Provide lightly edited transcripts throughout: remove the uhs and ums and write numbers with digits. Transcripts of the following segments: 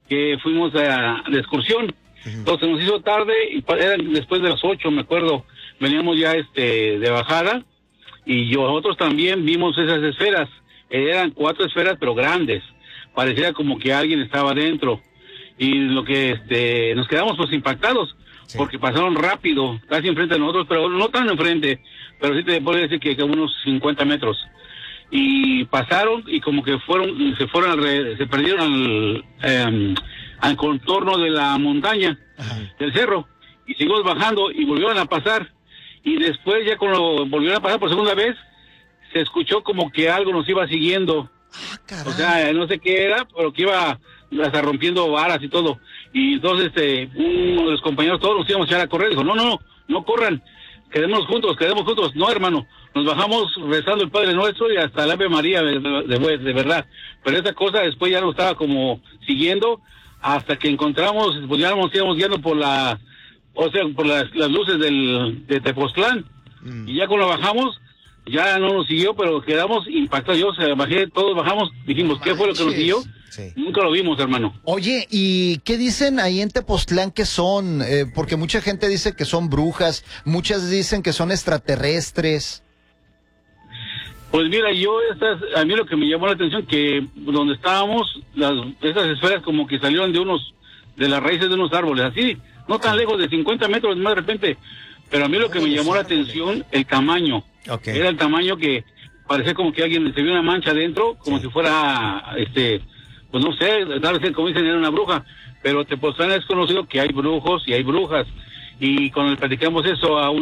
que fuimos de excursión. Entonces nos hizo tarde, y eran después de las 8, me acuerdo, veníamos ya de bajada, y nosotros también vimos esas esferas. Eran 4 esferas, pero grandes. Parecía como que alguien estaba dentro. Y lo que nos quedamos pues impactados, porque pasaron rápido, casi enfrente de nosotros, pero no tan enfrente, pero sí te puedo decir que unos 50 metros. Y pasaron y como que se perdieron al contorno de la montaña, del cerro, y seguimos bajando y volvieron a pasar. Y después ya cuando volvieron a pasar por segunda vez, se escuchó como que algo nos iba siguiendo. O sea, no sé qué era, pero que iba hasta rompiendo varas y todo. Y entonces uno de los compañeros, todos nos íbamos a echar a correr. Dijo, no corran, quedémonos juntos. No, hermano, nos bajamos rezando el Padre Nuestro y hasta el Ave María, de verdad. Pero esa cosa después ya nos estaba como siguiendo hasta que encontramos, pues ya nos íbamos guiando por las luces de Tepoztlán. Y ya cuando bajamos, ya no nos siguió, pero quedamos impactados. Todos bajamos, dijimos, ¿qué fue lo que nos siguió? Sí. Nunca lo vimos, hermano. Oye, ¿y qué dicen ahí en Tepoztlán que son? Porque mucha gente dice que son brujas, muchas dicen que son extraterrestres. Pues mira, a mí lo que me llamó la atención, que donde estábamos, esas esferas como que salieron de las raíces de unos árboles, así, no tan lejos, de 50 metros más de repente. Pero a mí lo que me llamó la atención, el tamaño. Okay. Era el tamaño que parecía como que alguien se vio una mancha adentro, como si fuera, pues no sé, tal vez como dicen, era una bruja. Pero Tepoztlán es conocido que hay brujos y hay brujas. Y cuando le platicamos eso a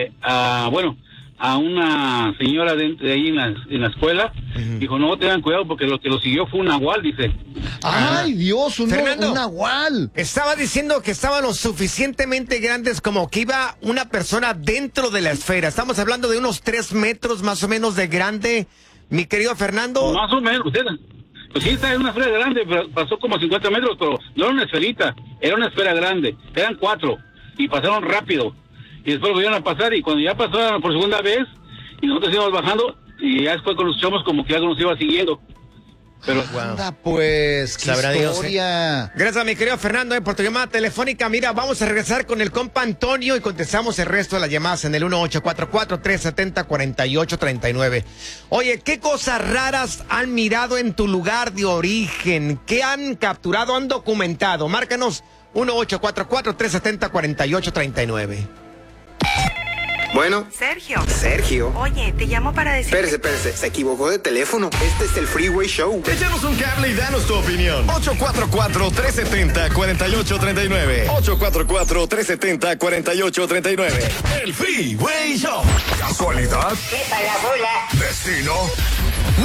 una señora de ahí en la escuela, dijo, no, tengan cuidado porque lo que lo siguió fue un nahual, dice. ¡Ay, Dios! Un nahual. Estaba diciendo que estaban lo suficientemente grandes como que iba una persona dentro de la esfera. Estamos hablando de unos 3 metros más o menos de grande, mi querido Fernando. Más o menos, pues sí, esta es una esfera grande, pero pasó como 50 metros, pero no era una esferita, era una esfera grande. Eran 4 y pasaron rápido. Y después volvieron a pasar, y cuando ya pasaron por segunda vez, y nosotros íbamos bajando, y ya después cuando nos echamos como que algo nos iba siguiendo. Pero anda pues, qué historia. Gracias, mi querido Fernando, por tu llamada telefónica. Mira, vamos a regresar con el compa Antonio y contestamos el resto de las llamadas en el 1844-370-4839. Oye, ¿qué cosas raras han mirado en tu lugar de origen? ¿Qué han capturado, han documentado? Márcanos 1844-370-4839. Bueno. Sergio. Oye, te llamo para decir... Espérese, se equivocó de teléfono. Este es el Freeway Show. Échanos un cable y danos tu opinión. 844-370-4839. 844-370-4839. El Freeway Show. ¿Casualidad? ¡Qué bola! ¿Destino?